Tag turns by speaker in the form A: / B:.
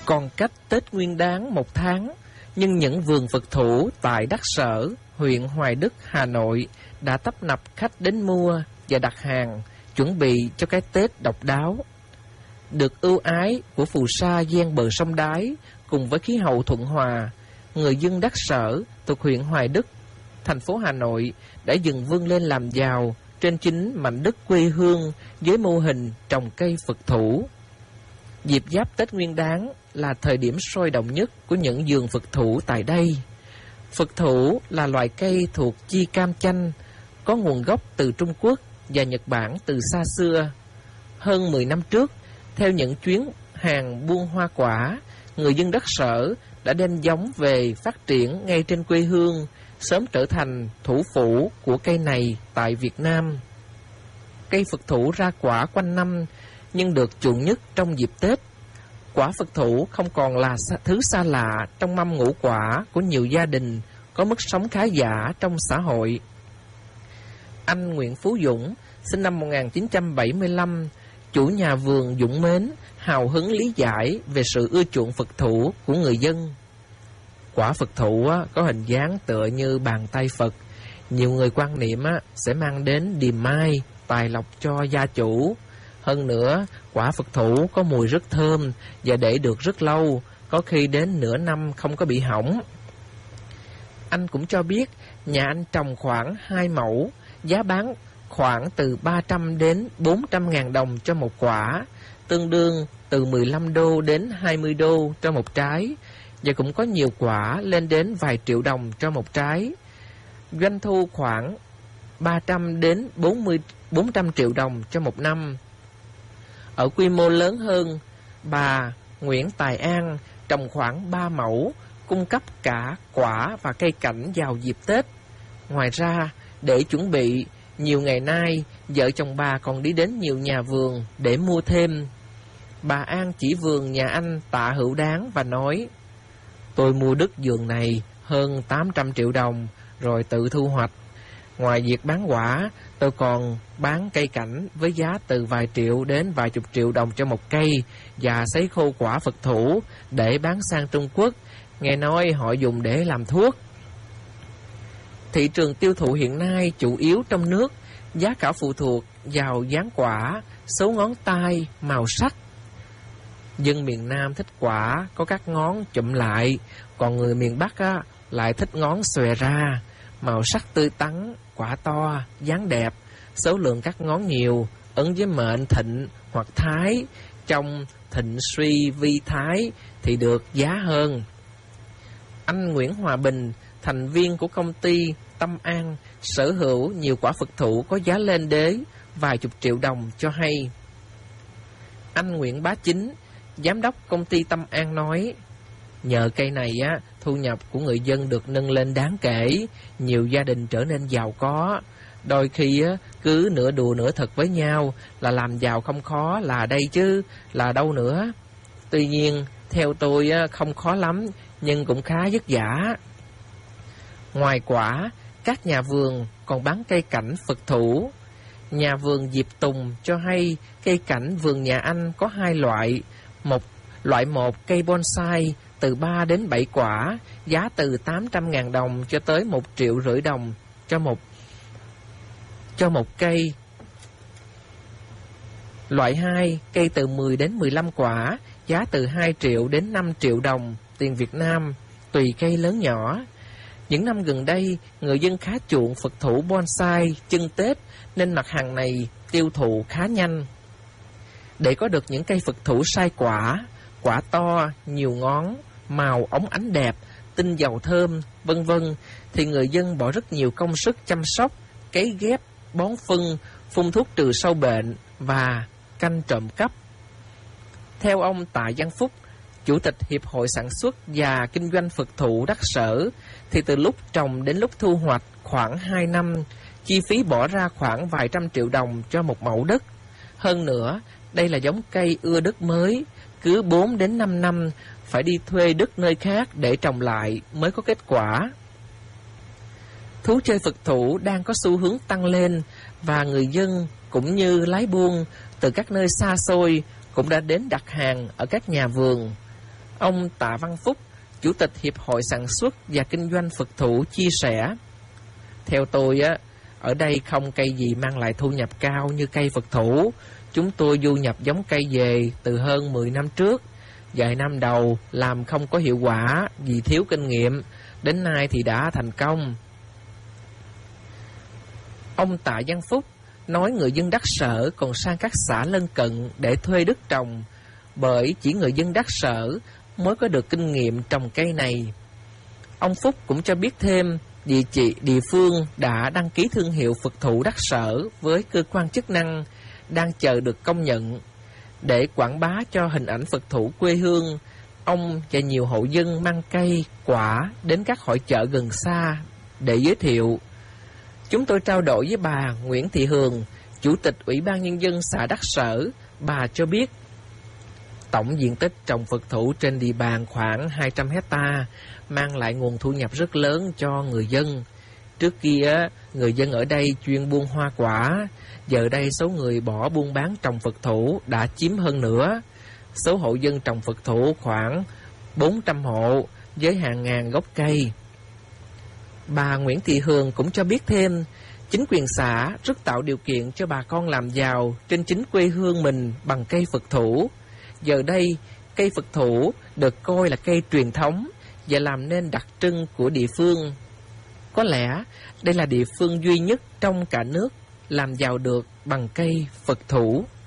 A: Còn cách Tết Nguyên Đán 1 tháng, nhưng những vườn Phật thủ tại Đắc Sở, huyện Hoài Đức, Hà Nội đã tấp nập khách đến mua và đặt hàng, chuẩn bị cho cái Tết độc đáo. Được ưu ái của phù sa ven bờ sông Đáy cùng với khí hậu thuận hòa, người dân Đắc Sở thuộc huyện Hoài Đức, thành phố Hà Nội đã dần vươn lên làm giàu trên chính mảnh đất quê hương với mô hình trồng cây Phật thủ. Dịp giáp Tết Nguyên Đán là thời điểm sôi động nhất của những vườn Phật thủ tại đây. Phật thủ là loại cây thuộc chi cam chanh, có nguồn gốc từ Trung Quốc và Nhật Bản từ xa xưa. Hơn 10 năm trước, theo những chuyến hàng buôn hoa quả, người dân Đắc Sở đã đem giống về phát triển ngay trên quê hương, sớm trở thành thủ phủ của cây này tại Việt Nam. Cây Phật thủ ra quả quanh năm, nhưng được chuộng nhất trong dịp Tết. Quả Phật thủ không còn là thứ xa lạ trong mâm ngũ quả của nhiều gia đình có mức sống khá giả trong xã hội. Anh Nguyễn Phú Dũng, sinh năm 1975, chủ nhà vườn Dũng Mến, hào hứng lý giải về sự ưa chuộng Phật thủ của người dân. Quả Phật thủ có hình dáng tựa như bàn tay Phật. Nhiều người quan niệm sẽ mang đến điềm mai, tài lộc cho gia chủ. Hơn nữa, quả Phật thủ có mùi rất thơm và để được rất lâu, có khi đến nửa năm không có bị hỏng. Anh cũng cho biết nhà anh trồng khoảng 2 mẫu, giá bán khoảng từ 300 đến 400 ngàn đồng cho một quả, tương đương từ 15 đô đến 20 đô cho một trái, và cũng có nhiều quả lên đến vài triệu đồng cho một trái. Doanh thu khoảng 300 đến 400 triệu đồng cho một năm. Ở quy mô lớn hơn, bà Nguyễn Tài An trồng khoảng 3 mẫu, cung cấp cả quả và cây cảnh vào dịp Tết. Ngoài ra, để chuẩn bị, nhiều ngày nay, vợ chồng bà còn đi đến nhiều nhà vườn để mua thêm. Bà An chỉ vườn nhà anh Tạ Hữu Đáng và nói: "Tôi mua đất vườn này hơn 800 triệu đồng rồi tự thu hoạch. Ngoài việc bán quả, tôi còn bán cây cảnh với giá từ vài triệu đến vài chục triệu đồng cho một cây và sấy khô quả Phật thủ để bán sang Trung Quốc. Nghe nói họ dùng để làm thuốc." Thị trường tiêu thụ hiện nay chủ yếu trong nước, giá cả phụ thuộc vào dáng quả, số ngón tay, màu sắc. Dân miền Nam thích quả có các ngón chụm lại, còn người miền Bắc lại thích ngón xòe ra, màu sắc tươi tắn, quả to, dáng đẹp, số lượng các ngón nhiều, ấn với mệnh thịnh hoặc thái. Trong thịnh suy vi thái thì được giá hơn. Anh Nguyễn Hòa Bình, thành viên của công ty Tâm An, sở hữu nhiều quả Phật thủ có giá lên đến vài chục triệu đồng cho hay. Anh Nguyễn Bá Chính, giám đốc công ty Tâm An nói: "Nhờ cây này thu nhập của người dân được nâng lên đáng kể, nhiều gia đình trở nên giàu có. Đôi khi cứ nửa đùa nửa thật với nhau là làm giàu không khó là đây chứ, là đâu nữa. Tuy nhiên, theo tôi không khó lắm, nhưng cũng khá vất vả." Ngoài quả, các nhà vườn còn bán cây cảnh Phật thủ. Nhà vườn Diệp Tùng cho hay cây cảnh vườn nhà anh có 2 loại. Loại 1 cây bonsai từ 3 đến 7 quả, giá từ 800.000 đồng cho tới 1,5 triệu đồng cho một cây. Loại 2, cây từ 10 đến 15 quả, giá từ 2 triệu đến 5 triệu đồng tiền Việt Nam, tùy cây lớn nhỏ. Những năm gần đây, người dân khá chuộng Phật thủ bonsai chưng Tết nên mặt hàng này tiêu thụ khá nhanh. Để có được những cây Phật thủ sai quả, quả to, nhiều ngón, màu óng ánh đẹp, tinh dầu thơm, vân vân, thì người dân bỏ rất nhiều công sức chăm sóc, cấy ghép, bón phân, phun thuốc trừ sâu bệnh và canh trộm cắp. Theo ông Tạ Văn Phúc, Chủ tịch Hiệp hội Sản xuất và Kinh doanh Phật thủ Đắc Sở, thì từ lúc trồng đến lúc thu hoạch khoảng 2 năm, chi phí bỏ ra khoảng vài trăm triệu đồng cho một mẫu đất. Hơn nữa, đây là giống cây ưa đất mới, cứ 4 đến 5 năm phải đi thuê đất nơi khác để trồng lại mới có kết quả. Thú chơi Phật thủ đang có xu hướng tăng lên và người dân cũng như lái buôn từ các nơi xa xôi cũng đã đến đặt hàng ở các nhà vườn. Ông Tạ Văn Phúc, Chủ tịch Hiệp hội Sản xuất và Kinh doanh Phật thủ chia sẻ: theo tôi, ở đây không cây gì mang lại thu nhập cao như cây Phật thủ. Chúng tôi du nhập giống cây về từ hơn 10 năm trước. Vài năm đầu làm không có hiệu quả vì thiếu kinh nghiệm, đến nay thì đã thành công. Ông Tạ Văn Phúc nói người dân Đắc Sở còn sang các xã lân cận để thuê đất trồng, bởi chỉ người dân Đắc Sở mới có được kinh nghiệm trồng cây này. Ông Phúc cũng cho biết thêm, địa phương đã đăng ký thương hiệu Phật thủ Đắc Sở với cơ quan chức năng, đang chờ được công nhận. Để quảng bá cho hình ảnh Phật thủ quê hương, ông và nhiều hộ dân mang cây, quả đến các hội chợ gần xa để giới thiệu. Chúng tôi trao đổi với bà Nguyễn Thị Hường, Chủ tịch Ủy ban Nhân dân xã Đắc Sở. Bà cho biết, tổng diện tích trồng Phật thủ trên địa bàn khoảng 200 hectare, mang lại nguồn thu nhập rất lớn cho người dân. Trước kia, người dân ở đây chuyên buôn hoa quả, giờ đây số người bỏ buôn bán trồng Phật thủ đã chiếm hơn nữa. Số hộ dân trồng Phật thủ khoảng 400 hộ với hàng ngàn gốc cây. Bà Nguyễn Thị Hường cũng cho biết thêm, chính quyền xã rất tạo điều kiện cho bà con làm giàu trên chính quê hương mình bằng cây Phật thủ. Giờ đây, cây Phật thủ được coi là cây truyền thống và làm nên đặc trưng của địa phương. Có lẽ đây là địa phương duy nhất trong cả nước làm giàu được bằng cây Phật thủ.